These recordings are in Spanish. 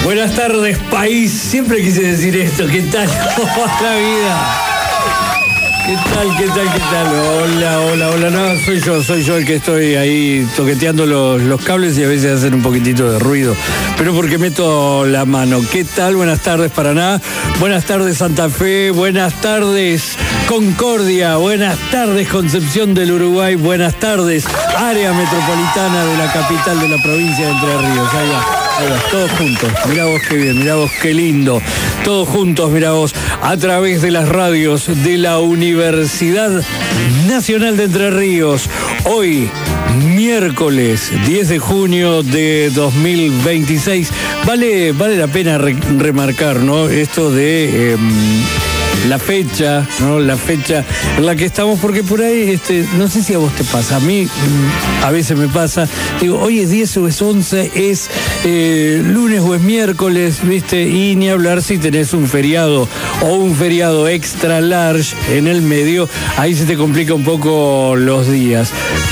Buenas tardes, país. Siempre quise decir esto. ¿Qué tal? ¿Cómo va la vida? ¿Qué tal? Hola. No, soy yo el que estoy ahí toqueteando los cables y a veces hacen un poquitito de ruido. Pero porque meto la mano. ¿Qué tal? Buenas tardes, Paraná. Buenas tardes, Santa Fe. Buenas tardes, Concordia. Buenas tardes, Concepción del Uruguay. Buenas tardes, área metropolitana de la capital de la provincia de Entre Ríos. Ahí va, todos juntos. Mirá vos qué bien, mirá vos qué lindo. Todos juntos, mirá vos, a través de las radios de la Universidad Nacional de Entre Ríos. Hoy, miércoles 10 de junio de 2026. Vale la pena remarcar, ¿no? Esto de la fecha, ¿no? La fecha en la que estamos, porque por ahí, no sé si a vos te pasa, a mí a veces me pasa, digo, hoy es 10 o es 11, es lunes o es miércoles, ¿viste? Y ni hablar si tenés un feriado o un feriado extra large en el medio, ahí se te complica un poco los días.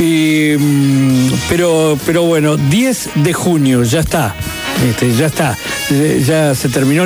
Pero bueno, 10 de junio, ya está, ya se terminó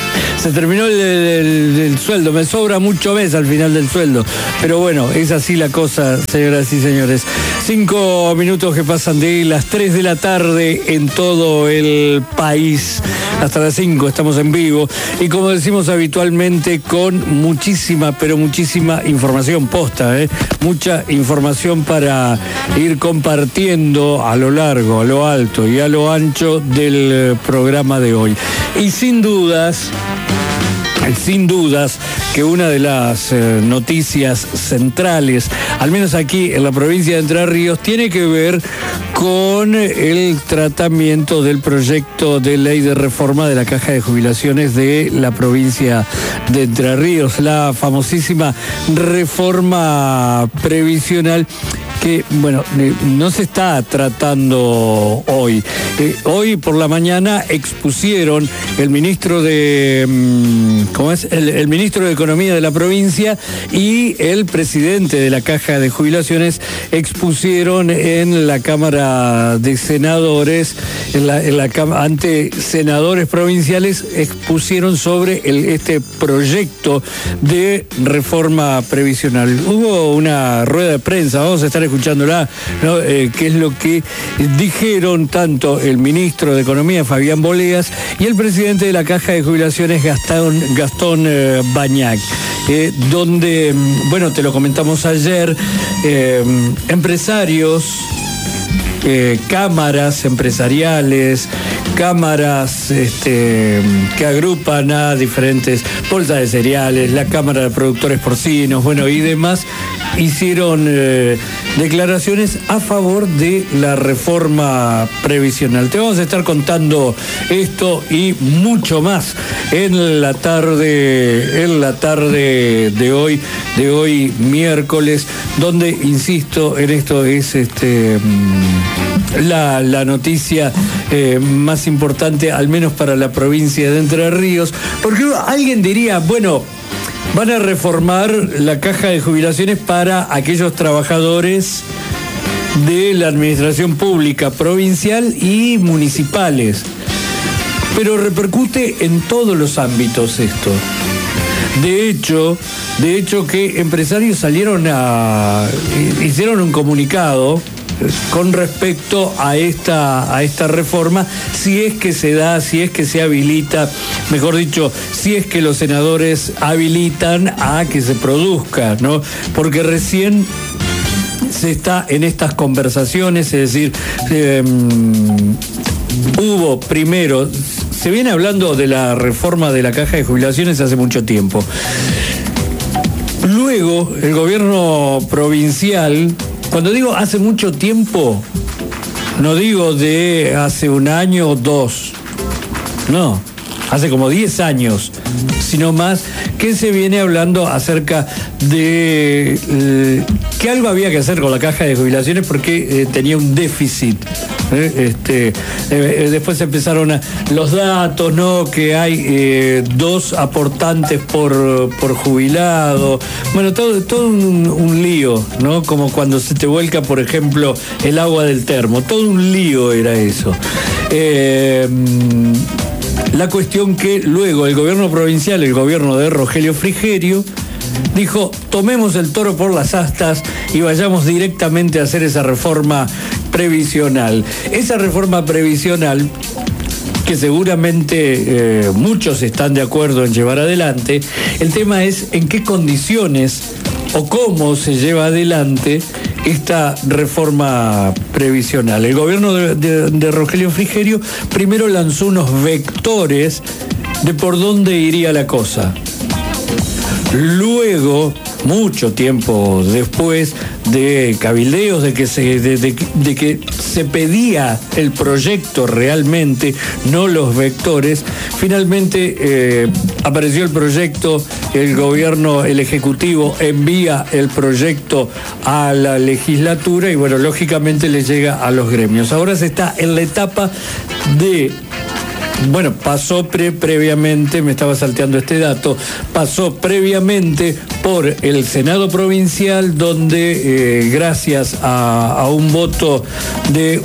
el sueldo, me sobra mucho mes al final del sueldo, pero bueno, es así la cosa, señoras y señores. 5 minutos que pasan de las 3 de la tarde en todo el país. Hasta las 5 estamos en vivo y, como decimos habitualmente, con muchísima información posta, mucha información para ir compartiendo a lo largo, a lo alto y a lo ancho del programa de hoy. Y sin dudas que una de las noticias centrales, al menos aquí en la provincia de Entre Ríos, tiene que ver con el tratamiento del proyecto de ley de reforma de la Caja de Jubilaciones de la provincia de Entre Ríos, la famosísima reforma previsional que, bueno, no se está tratando hoy. Hoy por la mañana expusieron el ministro de el ministro de Economía de la provincia y el presidente de la Caja de Jubilaciones expusieron en la Cámara de Senadores, ante senadores provinciales, expusieron sobre este proyecto de reforma previsional. Hubo una rueda de prensa, vamos a estar escuchándola, ¿no? Que es lo que dijeron tanto el ministro de Economía, Fabián Boleas, y el presidente de la Caja de Jubilaciones, Gastón Bañac, donde, bueno, te lo comentamos ayer, empresarios, cámaras empresariales, cámaras que agrupan a diferentes bolsas de cereales, la Cámara de Productores Porcinos, bueno, y demás, hicieron declaraciones a favor de la reforma previsional. Te vamos a estar contando esto y mucho más en la tarde de hoy miércoles, donde, insisto, en esto es la noticia más importante, al menos para la provincia de Entre Ríos, porque alguien diría, bueno, van a reformar la Caja de Jubilaciones para aquellos trabajadores de la administración pública provincial y municipales, pero repercute en todos los ámbitos esto. De hecho que empresarios hicieron un comunicado con respecto a esta reforma, si es que se da, si es que se habilita, mejor dicho, si es que los senadores habilitan a que se produzca, ¿no? Porque recién se está en estas conversaciones, es decir, hubo primero, se viene hablando de la reforma de la Caja de Jubilaciones hace mucho tiempo. Luego, el gobierno provincial, cuando digo hace mucho tiempo, no digo de hace un año o dos, no, hace como 10 años, sino más, que se viene hablando acerca de que algo había que hacer con la Caja de Jubilaciones porque tenía un déficit. Después empezaron los datos, ¿no? Que hay 2 aportantes por jubilado. Bueno, todo un lío, ¿no? Como cuando se te vuelca, por ejemplo, el agua del termo. Todo un lío era eso. La cuestión que luego el gobierno provincial, el gobierno de Rogelio Frigerio, dijo, tomemos el toro por las astas y vayamos directamente a hacer esa reforma previsional. Esa reforma previsional, que seguramente muchos están de acuerdo en llevar adelante, el tema es en qué condiciones o cómo se lleva adelante esta reforma previsional. El gobierno de Rogelio Frigerio primero lanzó unos vectores de por dónde iría la cosa. Luego, mucho tiempo después de cabildeos, de que se pedía el proyecto realmente, no los vectores, finalmente apareció el proyecto, el gobierno, el Ejecutivo envía el proyecto a la legislatura y bueno, lógicamente le llega a los gremios. Ahora se está en la etapa de... Bueno, pasó previamente, me estaba salteando este dato, pasó previamente por el Senado Provincial, donde gracias a un voto de